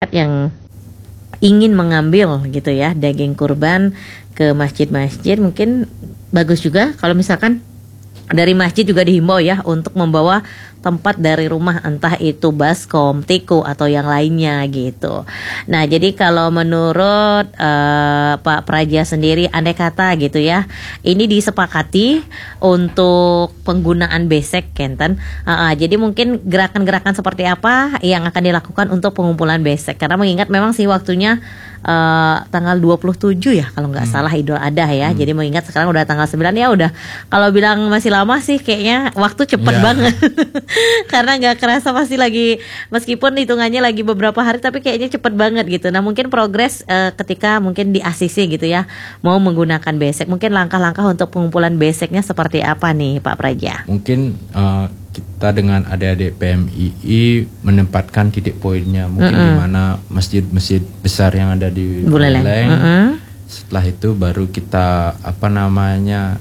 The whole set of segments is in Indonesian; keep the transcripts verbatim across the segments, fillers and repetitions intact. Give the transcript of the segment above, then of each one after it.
masyarakat yang ingin mengambil gitu ya daging kurban ke masjid-masjid, mungkin bagus juga kalau misalkan dari masjid juga dihimbau ya untuk membawa tempat dari rumah, entah itu baskom, tiko atau yang lainnya gitu. Nah, jadi kalau menurut uh, Pak Praja sendiri, andai kata gitu ya, ini disepakati untuk penggunaan besek, Kenten. Uh, uh, jadi mungkin gerakan-gerakan seperti apa yang akan dilakukan untuk pengumpulan besek? Karena mengingat memang sih waktunya Uh, tanggal dua puluh tujuh ya kalau nggak hmm. salah Idul Adha ya. Hmm. Jadi mengingat sekarang udah tanggal sembilan ya, udah kalau bilang masih lama sih kayaknya waktu cepet yeah. banget. Karena nggak kerasa pasti lagi, meskipun hitungannya lagi beberapa hari tapi kayaknya cepet banget gitu. Nah, mungkin progres uh, ketika mungkin di A C C gitu ya mau menggunakan besek, mungkin langkah-langkah untuk pengumpulan beseknya seperti apa nih Pak Praja? Mungkin uh, kita dengan adik-adik P M I I menempatkan titik poinnya mungkin mm-hmm. di mana masjid-masjid besar yang ada di Buleleng. Mm-hmm. Setelah itu baru kita apa namanya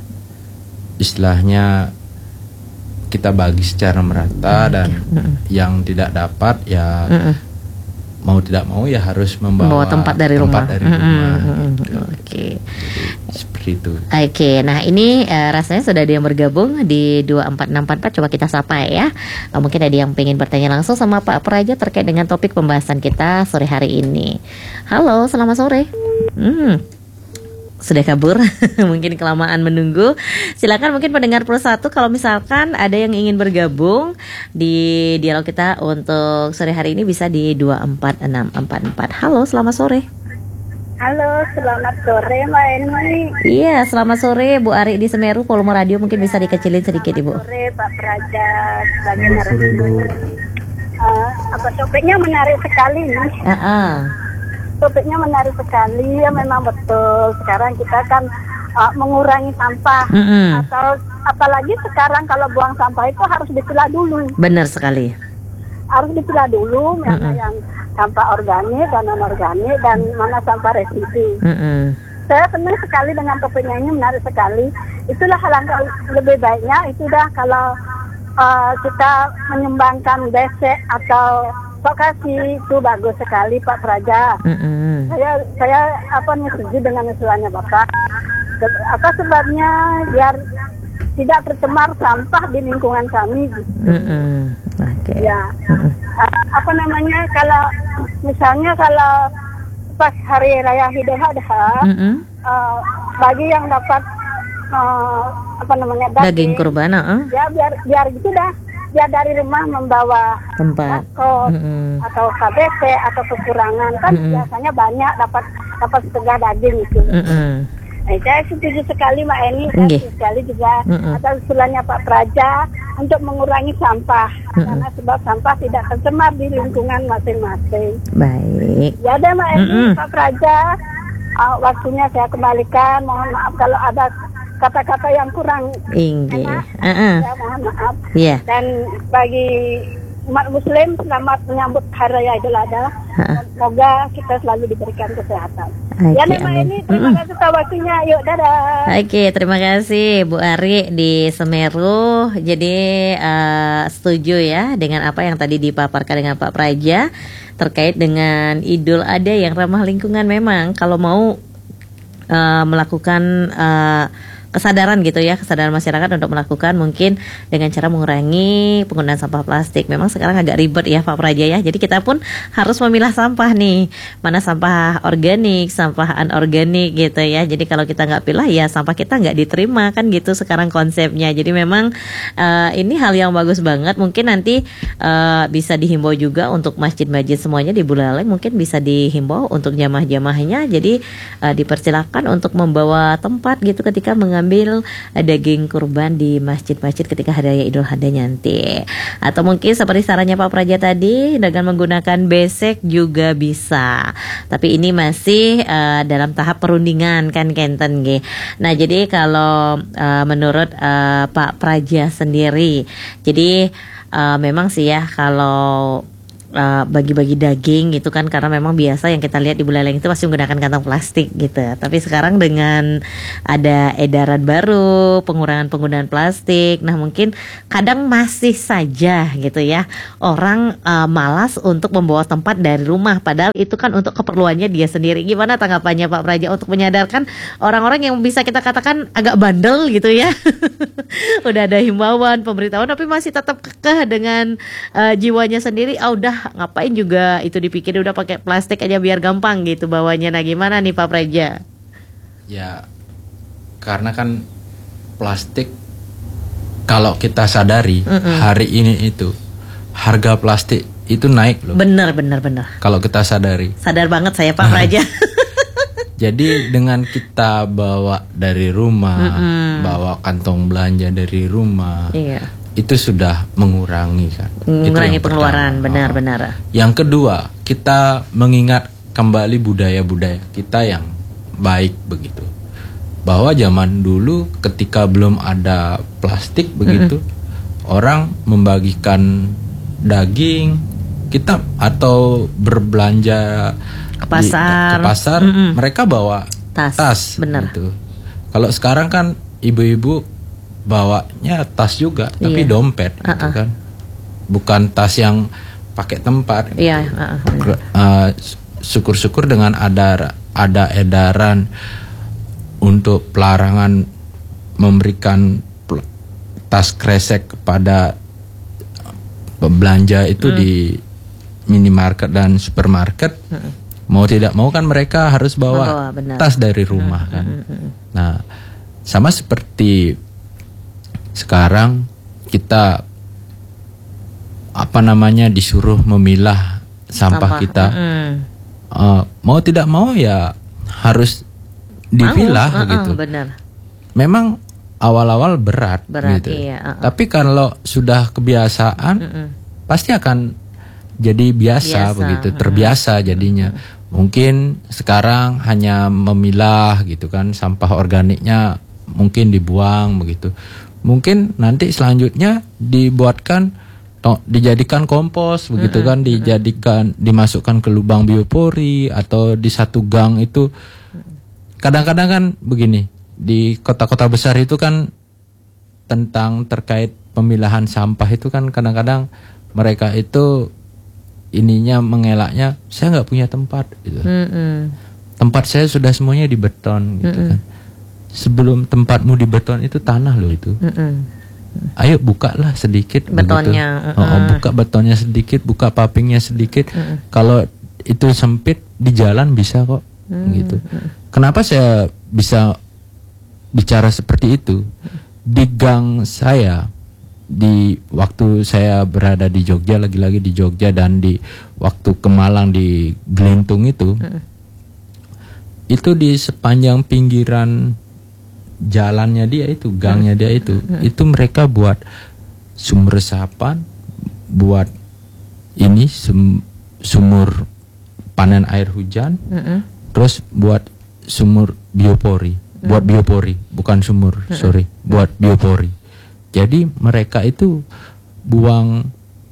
istilahnya kita bagi secara merata, mm-hmm. dan mm-hmm. yang tidak dapat ya mm-hmm. mau tidak mau ya harus membawa Bawa tempat dari tempat rumah. Dari rumah mm-hmm. gitu. Oke. Okay. Seperti itu. Oke, okay, nah ini uh, rasanya sudah ada yang bergabung di dua empat enam empat empat. Coba kita sapa ya. uh, Mungkin ada yang pengen bertanya langsung sama Pak Praja terkait dengan topik pembahasan kita sore hari ini. Halo, selamat sore. Hmm, sudah kabur. Mungkin kelamaan menunggu. Silakan mungkin pendengar Plus satu kalau misalkan ada yang ingin bergabung di dialog kita untuk sore hari ini bisa di dua empat enam empat empat. Halo, selamat sore. Halo, selamat sore Mbak Eni. Iya, selamat sore Bu Ari di Semeru. Volume radio mungkin bisa dikecilin sedikit Ibu. Selamat sore Pak Praja sebagai narasumber. Uh, apa topiknya menarik sekali nih. Uh-uh. Topiknya menarik sekali ya, memang betul. Sekarang kita kan uh, mengurangi sampah. Mm-hmm. Atau apalagi sekarang kalau buang sampah itu harus dipilah dulu. Benar sekali. Harus dipilah dulu mana Mm-hmm. yang sampah organik dan non organik dan mana sampah residu. Mm-hmm. Saya senang sekali dengan topiknya ini, menarik sekali. Itulah langkah lebih baiknya itu dah kalau uh, kita menyumbangkan besek atau vokasi, itu bagus sekali Pak Praja. Mm-hmm. Saya saya apa nih setuju dengan usulannya Bapak. Apa sebabnya biar tidak tercemar sampah di lingkungan kami. Mm-hmm. Oke. Okay. Ya. Mm-hmm. Apa namanya kalau misalnya kalau pas hari raya Idul Adha, mm-hmm. uh, bagi yang dapat uh, apa namanya daging, daging kurban, uh. ya biar biar gitu dah, biar dari rumah membawa tempat kos mm-hmm. atau K B P atau kekurangan kan mm-hmm. biasanya banyak dapat dapat setengah daging itu. Mm-hmm. Nah, saya setuju sekali Mbak Eni, okay. dan sekali juga mm-hmm. atas usulannya Pak Praja untuk mengurangi sampah, mm-hmm. karena sebab sampah tidak tercemar di lingkungan masing-masing. Baik. Ya ada Mbak Eni, mm-hmm. Pak Praja, uh, waktunya saya kembalikan. Mohon maaf kalau ada kata-kata yang kurang Inggi. enak. Uh-uh. Ya, mohon maaf. Yeah. Dan bagi umat Muslim, selamat menyambut Hari Raya Idul Adha. Uh-uh. Semoga kita selalu diberikan kesehatan. Okay, ya Mbak Eni, terima mm-mm. kasih atas waktunya. Yuk, dadah. Oke, okay, terima kasih Bu Ari di Semeru. Jadi uh, setuju ya dengan apa yang tadi dipaparkan dengan Pak Praja terkait dengan Idul Adha yang ramah lingkungan. Memang kalau mau uh, melakukan uh, kesadaran gitu ya, kesadaran masyarakat untuk melakukan mungkin dengan cara mengurangi penggunaan sampah plastik. Memang sekarang agak ribet ya Pak Praja ya. Jadi kita pun harus memilah sampah nih, mana sampah organik, sampah anorganik gitu ya. Jadi kalau kita nggak pilah ya sampah kita nggak diterima kan gitu sekarang konsepnya. Jadi memang uh, ini hal yang bagus banget. Mungkin nanti uh, bisa dihimbau juga untuk masjid-masjid semuanya di Buleleng, mungkin bisa dihimbau untuk jamaah-jamaahnya. Jadi uh, dipersilakan untuk membawa tempat gitu ketika mengambil ambil daging kurban di masjid-masjid ketika hari raya Idul Adha nanti. Atau mungkin seperti sarannya Pak Praja tadi dengan menggunakan besek juga bisa. Tapi ini masih uh, dalam tahap perundingan kan Kenten nggih. Nah, jadi kalau uh, menurut uh, Pak Praja sendiri, jadi uh, memang sih ya kalau uh, bagi-bagi daging gitu kan, karena memang biasa yang kita lihat di Buleleng itu masih menggunakan kantong plastik gitu. Tapi sekarang dengan ada edaran baru, pengurangan penggunaan plastik, nah mungkin kadang masih saja gitu ya orang uh, malas untuk membawa tempat dari rumah, padahal itu kan untuk keperluannya dia sendiri. Gimana tanggapannya Pak Praja untuk menyadarkan orang-orang yang bisa kita katakan agak bandel gitu ya? Udah ada himbauan, pemberitahuan, tapi masih tetap kekeh dengan uh, jiwanya sendiri. Ah udah ngapain juga itu dipikir, udah pakai plastik aja biar gampang gitu bawanya. Nah gimana nih Pak Praja? Ya karena kan plastik, kalau kita sadari Mm-mm. hari ini itu harga plastik itu naik loh. Bener bener bener. Kalau kita sadari. Sadar banget saya Pak Praja. Jadi dengan kita bawa dari rumah, Mm-mm. bawa kantong belanja dari rumah, iya. itu sudah mengurangi kan. Mengurangi pengeluaran, benar-benar. Yang kedua, kita mengingat kembali budaya-budaya kita yang baik begitu. Bahwa zaman dulu ketika belum ada plastik begitu, mm-hmm. orang membagikan daging kita atau berbelanja ke pasar, di, ke pasar mm-hmm. mereka bawa tas, tas benar. Gitu. Kalau sekarang kan ibu-ibu bawanya tas juga, iya. tapi dompet uh-uh. gitu kan, bukan tas yang pakai tempat. Gitu. Iya. Uh-uh. Uh, syukur-syukur dengan ada ada edaran untuk pelarangan memberikan pl- tas kresek kepada pembelanja itu hmm. di minimarket dan supermarket. Hmm. Mau tidak mau kan mereka harus bawa oh, tas dari rumah hmm. kan. Hmm. Nah, sama seperti sekarang kita apa namanya disuruh memilah sampah, sampah. kita, mm. uh, mau tidak mau ya harus dipilah uh-uh, gitu. Benar. Memang awal-awal berat, berat gitu. Iya, uh-uh. Tapi kalau sudah kebiasaan, uh-uh. pasti akan jadi biasa, biasa. begitu, terbiasa uh-uh. jadinya. Uh-uh. Mungkin sekarang hanya memilah gitu kan, sampah organiknya mungkin dibuang begitu. Mungkin nanti selanjutnya dibuatkan to, dijadikan kompos begitu mm-hmm. kan, dijadikan dimasukkan ke lubang biopori atau di satu gang itu. Kadang-kadang kan begini, di kota-kota besar itu kan tentang terkait pemilahan sampah itu kan kadang-kadang mereka itu ininya mengelaknya, saya nggak punya tempat gitu. Mm-hmm. Tempat saya sudah semuanya di beton gitu mm-hmm. kan. Sebelum tempatmu di beton itu tanah loh itu. Mm-mm. Ayo bukalah sedikit betonnya. Oh, oh, buka betonnya sedikit, buka pavingnya sedikit. Mm-mm. Kalau itu sempit di jalan bisa kok. Mm-mm. Gitu. Kenapa saya bisa bicara seperti itu? Di gang saya, di waktu saya berada di Jogja, lagi-lagi di Jogja dan di waktu ke Malang di Gelintung itu, Mm-mm. itu di sepanjang pinggiran jalannya dia itu, gangnya dia itu, hmm. itu mereka buat sumur resapan, buat ini sum, sumur panen air hujan, hmm. terus buat sumur biopori, hmm. buat biopori, bukan sumur, hmm. sorry, buat biopori. Jadi mereka itu buang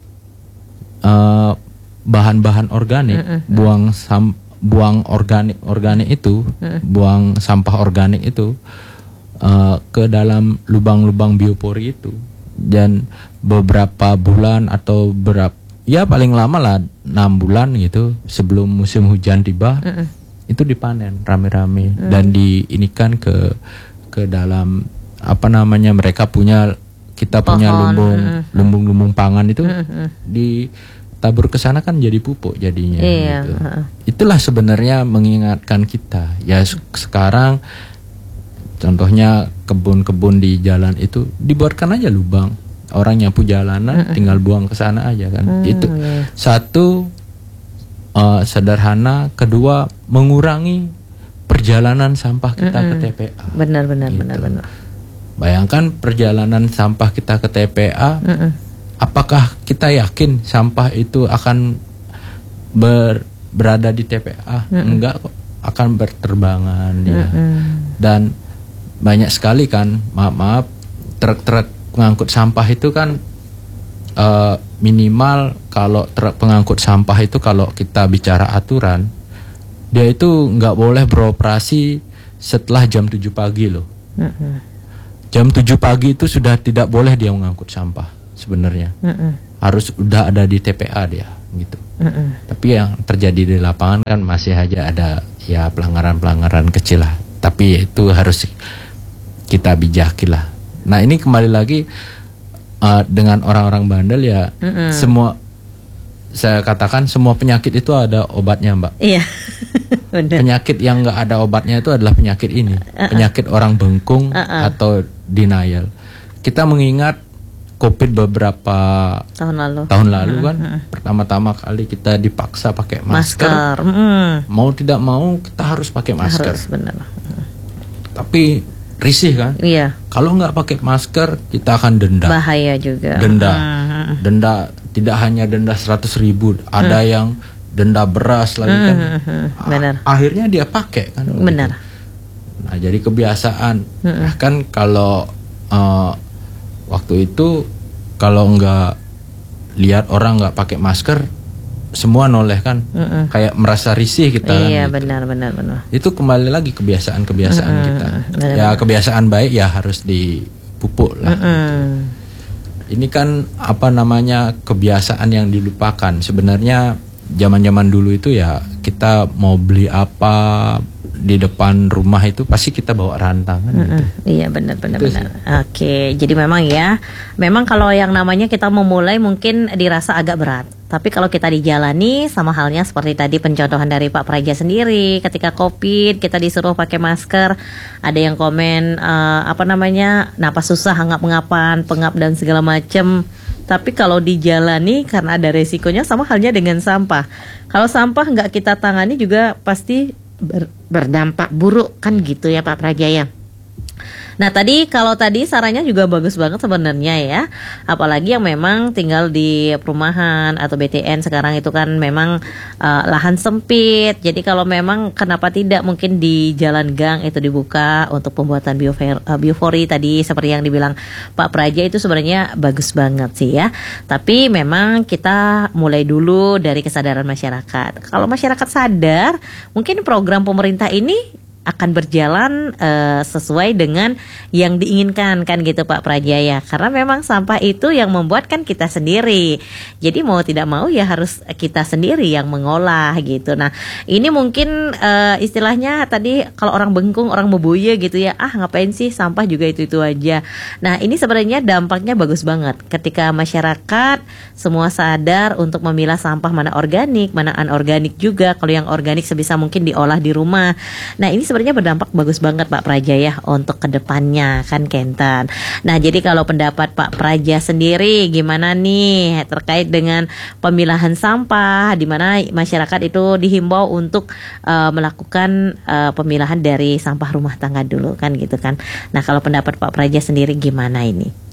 uh, bahan-bahan organik, hmm. buang sam, buang organik organik itu, hmm. buang sampah organik itu. Uh, ke dalam lubang-lubang biopori itu, dan beberapa bulan atau berapa ya paling lama lah enam bulan gitu sebelum musim hujan tiba, mm-mm. itu dipanen rame-rame mm. dan diinikan ke ke dalam apa namanya mereka punya kita Pohon. punya lumbung mm. lumbung-lumbung pangan itu mm-hmm. ditabur ke sana kan jadi pupuk jadinya. Iya. Gitu. Itulah sebenarnya mengingatkan kita ya sekarang. Contohnya kebun-kebun di jalan itu dibuatkan aja lubang, orang nyapu jalanan mm-hmm. tinggal buang ke sana aja kan. Mm, itu yeah. Satu uh, sederhana, kedua mengurangi perjalanan sampah kita mm-hmm. ke T P A. Benar-benar gitu. benar-benar. Bayangkan perjalanan sampah kita ke T P A, mm-hmm. apakah kita yakin sampah itu akan ber, berada di T P A? Mm-hmm. Enggak kok, akan berterbangan ya. Mm-hmm. Dan banyak sekali kan, maaf-maaf, truk-truk pengangkut sampah itu kan uh, minimal kalau truk pengangkut sampah itu kalau kita bicara aturan, dia itu nggak boleh beroperasi setelah jam tujuh pagi loh. Mm-hmm. Jam tujuh pagi itu sudah tidak boleh dia mengangkut sampah sebenarnya. Mm-hmm. Harus udah ada di T P A dia gitu. Mm-hmm. Tapi yang terjadi di lapangan kan masih aja ada ya pelanggaran-pelanggaran kecil lah. Tapi itu harus kita bijaki lah. Nah ini kembali lagi uh, dengan orang-orang bandel ya. Mm-hmm. Semua saya katakan semua penyakit itu ada obatnya, Mbak. Iya. Penyakit yang nggak ada obatnya itu adalah penyakit ini, uh-uh. penyakit orang bengkung uh-uh. atau denial. Kita mengingat COVID beberapa tahun lalu, tahun lalu kan, uh-uh. pertama-tama kali kita dipaksa pakai masker. Masker. Mm. Mau tidak mau kita harus pakai masker. Harus, benar. Tapi risih kan? Iya. Kalau nggak pakai masker kita akan denda. Bahaya juga. Denda, uh-huh. denda tidak hanya denda seratus ribu, ada uh. yang denda beras lagi kan. Uh-huh. Benar. Akhirnya dia pakai kan. Benar. Gitu. Nah jadi kebiasaan. Uh-uh. Nah, kan kalau uh, waktu itu kalau nggak lihat orang nggak pakai masker, semua noleh kan, uh-uh. kayak merasa risih kita. Iya kan, gitu. benar benar benar. Itu kembali lagi kebiasaan-kebiasaan uh-uh. kita. Benar, ya kebiasaan baik ya harus dipupuk lah. Uh-uh. Gitu. Ini kan apa namanya kebiasaan yang dilupakan. Sebenarnya zaman-zaman dulu itu ya kita mau beli apa di depan rumah itu pasti kita bawa rantang kan, mm-hmm. gitu. Iya benar benar benar. Oke, jadi memang ya, memang kalau yang namanya kita memulai mungkin dirasa agak berat. Tapi kalau kita dijalani sama halnya seperti tadi pencontohan dari Pak Praja sendiri, ketika COVID kita disuruh pakai masker, ada yang komen uh, apa namanya napas susah, hangap-ngapan, pengap dan segala macam. Tapi kalau dijalani karena ada resikonya sama halnya dengan sampah. Kalau sampah nggak kita tangani juga pasti ber, berdampak buruk kan gitu ya Pak Praja ya. Nah tadi kalau tadi sarannya juga bagus banget sebenarnya ya. Apalagi yang memang tinggal di perumahan atau B T N sekarang itu kan memang uh, lahan sempit. Jadi kalau memang kenapa tidak mungkin di jalan gang itu dibuka untuk pembuatan biofor, uh, biofori tadi seperti yang dibilang Pak Praja itu sebenarnya bagus banget sih ya. Tapi memang kita mulai dulu dari kesadaran masyarakat. Kalau masyarakat sadar, mungkin program pemerintah ini akan berjalan uh, sesuai dengan yang diinginkan kan gitu Pak Praja ya. Karena memang sampah itu yang membuat kan kita sendiri. Jadi mau tidak mau ya harus kita sendiri yang mengolah gitu. Nah ini mungkin uh, istilahnya tadi kalau orang bengkung, orang mebuye gitu ya. Ah ngapain sih sampah juga itu-itu aja. Nah ini sebenarnya dampaknya bagus banget. Ketika masyarakat semua sadar untuk memilah sampah mana organik, mana anorganik juga. Kalau yang organik sebisa mungkin diolah di rumah. Nah ini sebenarnya berdampak bagus banget Pak Praja ya untuk kedepannya kan Kentan. Nah jadi kalau pendapat Pak Praja sendiri gimana nih terkait dengan pemilahan sampah, di mana masyarakat itu dihimbau untuk uh, melakukan uh, pemilahan dari sampah rumah tangga dulu kan gitu kan. Nah kalau pendapat Pak Praja sendiri gimana ini?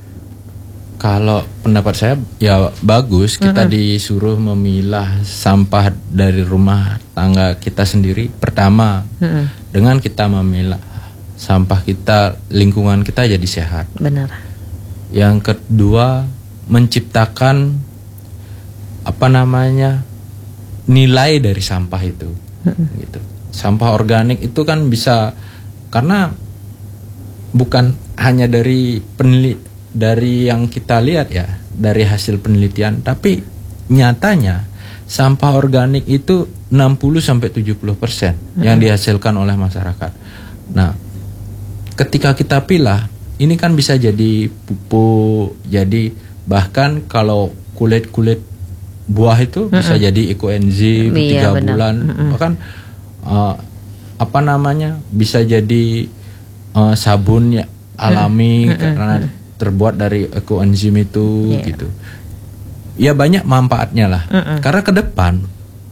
Kalau pendapat saya ya bagus kita mm-hmm. disuruh memilah sampah dari rumah tangga kita sendiri. Pertama mm-hmm. dengan kita memilah sampah kita, lingkungan kita jadi sehat. Benar. Yang kedua menciptakan apa namanya nilai dari sampah itu. Mm-hmm. Gitu. Sampah organik itu kan bisa karena bukan hanya dari penelitian dari yang kita lihat ya, dari hasil penelitian, tapi nyatanya sampah organik itu enam puluh sampai tujuh puluh persen hmm. yang dihasilkan oleh masyarakat. Nah, ketika kita pilah, ini kan bisa jadi pupuk, jadi bahkan kalau kulit-kulit buah itu hmm. bisa jadi ekoenzim tiga bulan, hmm. bahkan uh, apa namanya bisa jadi uh, sabun ya, alami hmm. karena hmm. terbuat dari ekoenzim itu yeah. gitu. Ya banyak manfaatnya lah. Mm-mm. Karena ke depan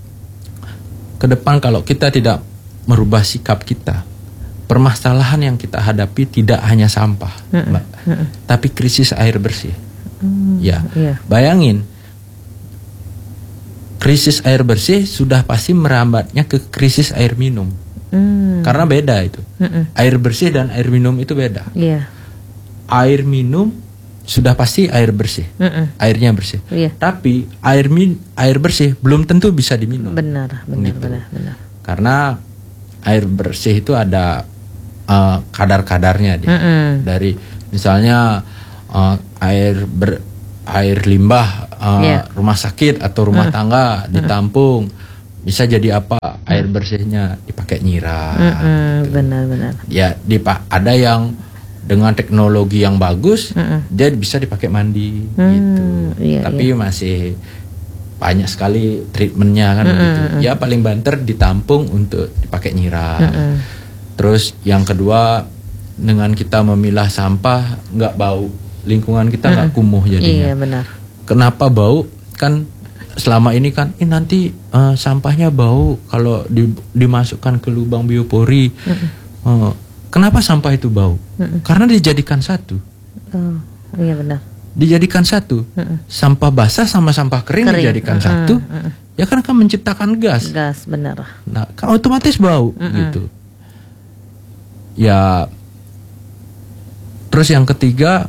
ke depan kalau kita tidak merubah sikap kita, permasalahan yang kita hadapi tidak hanya sampah, Mm-mm. Mbak, Mm-mm. tapi krisis air bersih. Mm, ya. Yeah. Bayangin krisis air bersih sudah pasti merambatnya ke krisis air minum. Mm. Karena beda itu. Mm-mm. Air bersih dan air minum itu beda. Yeah. Air minum sudah pasti air bersih, Mm-mm. airnya bersih. Iya. Tapi air min, air bersih belum tentu bisa diminum. Benar, benar, gitu. benar, benar. Karena air bersih itu ada uh, kadar-kadarnya dia. Mm-mm. Dari misalnya uh, air ber, air limbah uh, yeah. rumah sakit atau rumah mm. tangga ditampung, mm. bisa jadi apa? Air bersihnya dipakai nyiram. Gitu. Benar-benar. Ya, dipa- ada yang dengan teknologi yang bagus, Mm-mm. dia bisa dipakai mandi, hmm, gitu. Iya, Tapi iya. masih banyak sekali treatmentnya kan, gitu. Ya paling banter ditampung untuk dipakai nyiram. Mm-mm. Terus yang kedua, dengan kita memilah sampah nggak bau, lingkungan kita nggak kumuh jadinya. Iya, benar. Kenapa bau? Kan selama ini kan, eh, nanti uh, sampahnya bau kalau di, dimasukkan ke lubang biopori. Uh, Kenapa sampah itu bau? Mm-mm. Karena dijadikan satu. Oh, iya benar. Dijadikan satu. Mm-mm. Sampah basah sama sampah kering, kering. dijadikan Mm-mm. satu. Mm-mm. Ya kan akan menciptakan gas. Gas, benar. Nah, kan otomatis bau. Mm-mm. Gitu. Ya. Terus yang ketiga,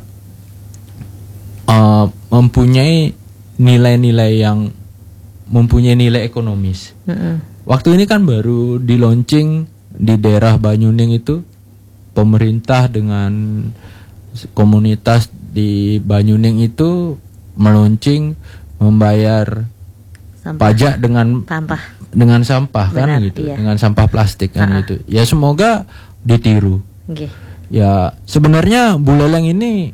uh, mempunyai nilai-nilai yang mempunyai nilai ekonomis. Mm-mm. Waktu ini kan baru di launching di daerah Banyuning itu. Pemerintah dengan komunitas di Banyuning itu meluncing membayar sampah. Pajak dengan sampah, dengan sampah. Benar, kan gitu, iya. Dengan sampah plastik kan gitu. Ya semoga ditiru. Okay. Ya sebenarnya Buleleng ini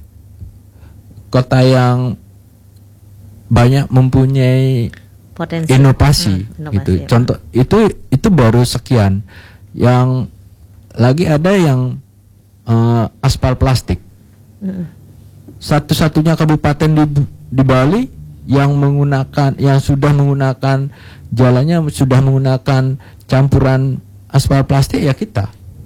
kota yang banyak mempunyai potensi inovasi, hmm, inovasi gitu. Ya. Contoh itu itu baru sekian. Yang lagi ada yang Uh, aspal plastik. Mm. Satu-satunya kabupaten di di Bali yang menggunakan yang sudah menggunakan jalannya sudah menggunakan campuran aspal plastik ya kita.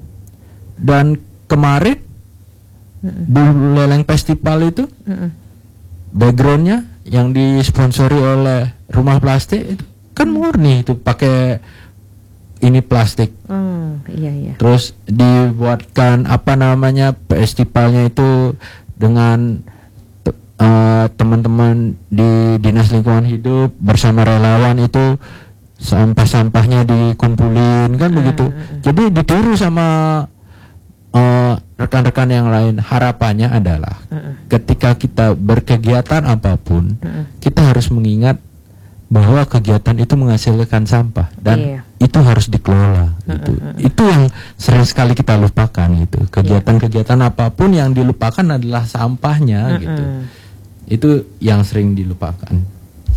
Dan kemarin Mm-mm. di Buleleng Festival itu Mm-mm. backgroundnya yang disponsori oleh Rumah Plastik itu kan murni itu pakai ini plastik. Oh, iya iya. Terus dibuatkan apa namanya festivalnya itu dengan uh, teman-teman di Dinas Lingkungan Hidup bersama relawan itu sampah-sampahnya dikumpulin kan uh, begitu. Uh, uh. Jadi ditiru sama uh, rekan-rekan yang lain. Harapannya adalah uh, uh. ketika kita berkegiatan apapun, uh, uh. kita harus mengingat bahwa kegiatan itu menghasilkan sampah dan iya. itu harus dikelola gitu. Mm-hmm. Itu yang sering sekali kita lupakan gitu. Kegiatan-kegiatan apapun yang dilupakan adalah sampahnya mm-hmm. gitu. Itu yang sering dilupakan.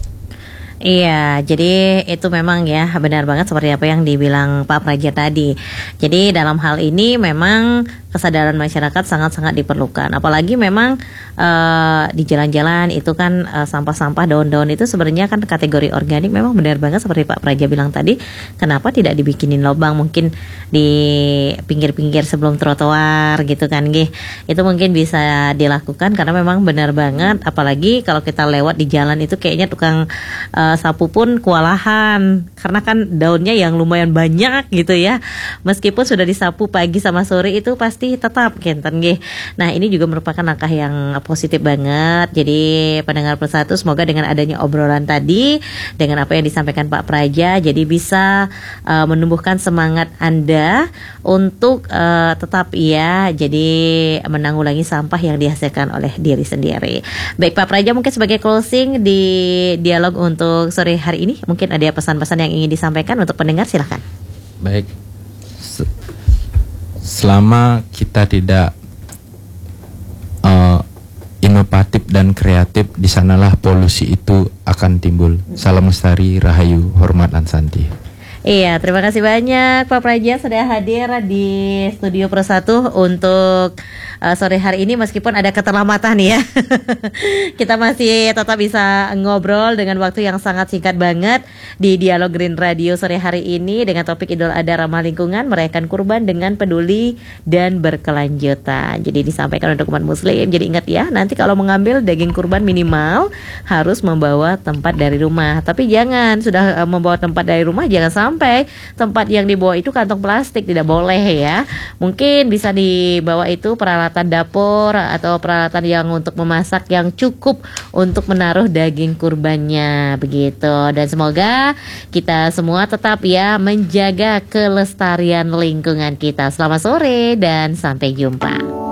Iya, jadi itu memang ya benar banget seperti apa yang dibilang Pak Praja tadi. Jadi dalam hal ini memang kesadaran masyarakat sangat-sangat diperlukan. Apalagi memang uh, di jalan-jalan itu kan uh, sampah-sampah daun-daun itu sebenarnya kan kategori organik. Memang benar banget seperti Pak Praja bilang tadi. Kenapa tidak dibikinin lubang mungkin di pinggir-pinggir sebelum trotoar gitu kan, Gih. Itu mungkin bisa dilakukan karena memang benar banget. Apalagi kalau kita lewat di jalan itu kayaknya tukang uh, sapu pun kewalahan karena kan daunnya yang lumayan banyak gitu ya. Meskipun sudah disapu pagi sama sore itu pasti tetap kenten nggih. Nah, ini juga merupakan langkah yang positif banget. Jadi pendengar persatu semoga dengan adanya obrolan tadi dengan apa yang disampaikan Pak Praja jadi bisa uh, menumbuhkan semangat Anda untuk uh, tetap ya jadi menanggulangi sampah yang dihasilkan oleh diri sendiri. Baik Pak Praja, mungkin sebagai closing di dialog untuk sore hari ini mungkin ada pesan-pesan yang ingin disampaikan untuk pendengar, silahkan. Baik, selama kita tidak uh, inovatif dan kreatif, di sanalah polusi itu akan timbul. Salam lestari, rahayu, hormat dan santi. Iya, terima kasih banyak Pak Praja sudah hadir di Studio Pro satu untuk uh, sore hari ini meskipun ada keterlambatan ya. Kita masih tetap bisa ngobrol dengan waktu yang sangat singkat banget di Dialog Green Radio sore hari ini dengan topik Idul Adha ramah lingkungan, merayakan kurban dengan peduli dan berkelanjutan. Jadi disampaikan untuk umat muslim. Jadi ingat ya, nanti kalau mengambil daging kurban minimal harus membawa tempat dari rumah. Tapi jangan sudah uh, membawa tempat dari rumah jangan sampai sampai tempat yang dibawa itu kantong plastik, tidak boleh ya. Mungkin bisa dibawa itu peralatan dapur atau peralatan yang untuk memasak yang cukup untuk menaruh daging kurbannya begitu. Dan semoga kita semua tetap ya menjaga kelestarian lingkungan kita. Selamat sore dan sampai jumpa.